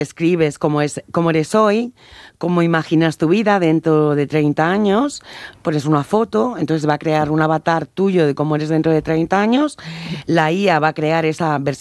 escribes cómo eres hoy, cómo imaginas tu vida dentro de 30 años, pones una foto, entonces va a crear un avatar tuyo de cómo eres dentro de 30 años, la IA va a crear esa versión